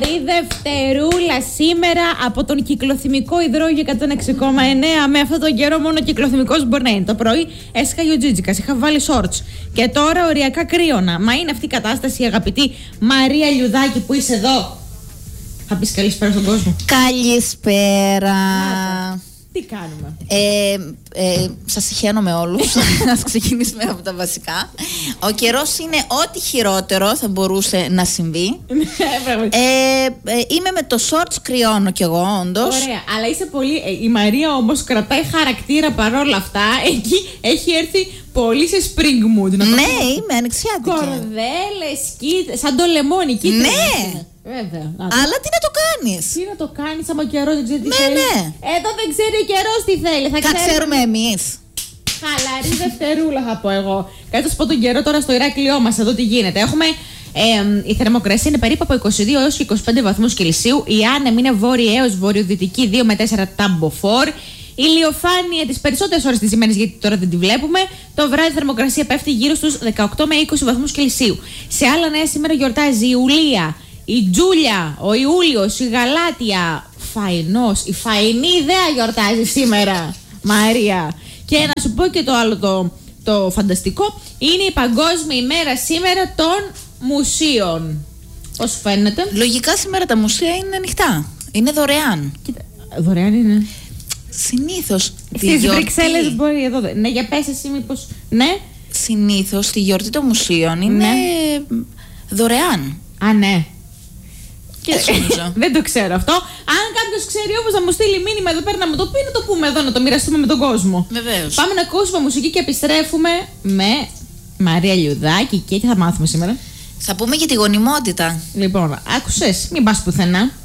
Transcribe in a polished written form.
Η Δευτερούλα σήμερα από τον κυκλοθυμικό υδρόγειο 106,9. Με αυτόν τον καιρό μόνο κυκλοθυμικός μπορεί να είναι. Το πρωί έσκαγε ο Τζίτζικας, είχα βάλει shorts. Και τώρα οριακά κρύωνα. Μα είναι αυτή η κατάσταση, αγαπητή Μαρία Λιουδάκη, που είσαι εδώ. Θα πεις καλησπέρα στον κόσμο. Καλησπέρα. Τι κάνουμε? Σας συγχαίρω με όλους. Ας ξεκινήσουμε από τα βασικά. Ο καιρός είναι ό,τι χειρότερο θα μπορούσε να συμβεί. Είμαι με το shorts, κρυώνω κι εγώ όντως. Ωραία, αλλά είσαι πολύ... Η Μαρία όμως κρατάει χαρακτήρα παρόλα αυτά. Εκεί έχει έρθει πολύ σε spring mood. Ναι, είμαι ανοιξιάτικη. Κορδέλες, σαν το λεμόνι. Ναι. Βέβαια. Αλλά τι να το κάνεις? Τι να το κάνεις άμα ο καιρός δεν ξέρει τι θέλει? Ναι. Εδώ δεν ξέρει ο καιρός τι θέλει. Θα ξέρουμε εμείς. Χαλαρή Δευτερούλα θα πω εγώ. Κάτω να σου πω τον καιρό τώρα στο Ηράκλειό μας, εδώ τι γίνεται. Έχουμε η θερμοκρασία είναι περίπου από 22 έως 25 βαθμούς Κελσίου. Η άνεμη είναι βόρεια έως βορειοδυτική 2 με 4 ταμποφόρ. Η ηλιοφάνεια τις περισσότερες ώρες της ημέρας, γιατί τώρα δεν τη βλέπουμε. Το βράδυ η θερμοκρασία πέφτει γύρω στους 18 με 20 βαθμούς Κελσίου. Σε άλλα νέα σήμερα γιορτάζει η Ιουλία, η Τζούλια, ο Ιούλιος, η Γαλάτια, Φαϊνός, η Φαϊνή ιδέα γιορτάζει σήμερα, Μαρία. Και να σου πω και το άλλο το φανταστικό, είναι η Παγκόσμια ημέρα σήμερα των μουσείων. Πώς φαίνεται? Λογικά σήμερα τα μουσεία είναι ανοιχτά. Είναι δωρεάν. Κοίτα, δωρεάν είναι. Συνήθως στις Βρυξέλλες μπορεί εδώ. Ναι, για πες εσύ μήπως. Ναι. Συνήθως τη γιορτή των μουσείων είναι δωρεάν. Α, ναι. Δεν το ξέρω αυτό. Αν κάποιος ξέρει όμως να μου στείλει μήνυμα εδώ πέρα να μου το πει, να το πούμε εδώ, να το μοιραστούμε με τον κόσμο. Βεβαίως. Πάμε να ακούσουμε μουσική και επιστρέφουμε με Μαρία Λιουδάκη. Και τι θα μάθουμε σήμερα? Θα πούμε για τη γονιμότητα. Λοιπόν, άκουσες, μην πας πουθενά.